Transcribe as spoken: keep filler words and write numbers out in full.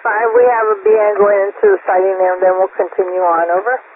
fine. We have a B N going into the sighting and then we'll continue on. Over.